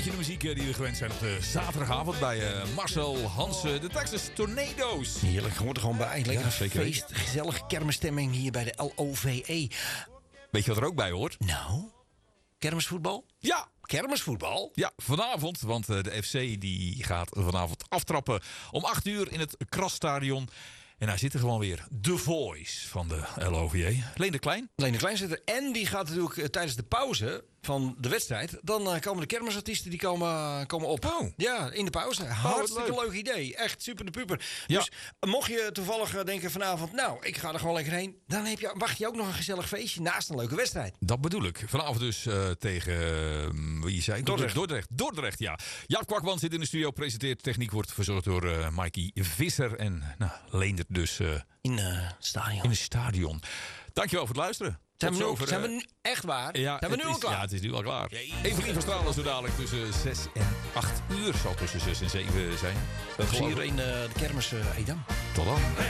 beetje de muziek die we gewend zijn op de zaterdagavond bij Marcel Hansen, de Texas Tornado's. Heerlijk, hoort er gewoon bij. Lekker Ja, een zeker. feest, gezellige kermisstemming hier bij de LOVE. Weet je wat er ook bij hoort? Nou, kermisvoetbal? Ja! Kermisvoetbal? Ja, vanavond, want de FC die gaat vanavond aftrappen om 8 uur in het Krasstadion. En daar zit er gewoon weer The Voice van de LOVE. Leen de Klein. Leen de Klein zit er. En die gaat natuurlijk tijdens de pauze van de wedstrijd. Dan komen de kermisartiesten die komen op. Oh. Ja, in de pauze. Hartstikke leuk idee. Echt super de puper. Ja. Dus mocht je toevallig denken vanavond, nou, ik ga er gewoon lekker heen. Dan wacht je ook nog een gezellig feestje naast een leuke wedstrijd. Dat bedoel ik. Vanavond dus tegen, wie zei ik? Dordrecht, ja. Jaap Kwakman zit in de studio, presenteert. Techniek wordt verzorgd door Mikey Visser. En Leendert dus In het stadion. in het stadion. Dankjewel voor het luisteren. Zijn Tot we zover, nu echt waar? Ja, Zijn we nu al klaar? Ja, het is nu al klaar. Jee. Evelien van Stralen zo dadelijk tussen 6 en 8 uur. Zal tussen 6 en 7 zijn. We zien hier in de kermis Edam. Tot dan.